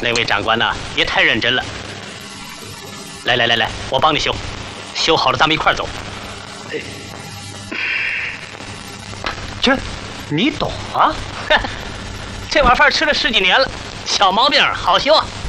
那位长官呐，也太认真了。来，我帮你修，修好了咱们一块儿走。 这，你懂啊？ 这碗饭吃了10几年了，小毛病好修啊。